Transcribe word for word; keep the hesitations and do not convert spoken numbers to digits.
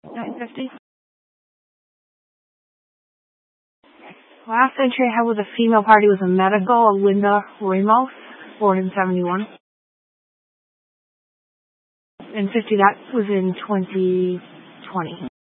nine fifty. Last entry I had with a female party was a medical, Linda Ramos, born in seventy-one. And fifty, that was in twenty twenty.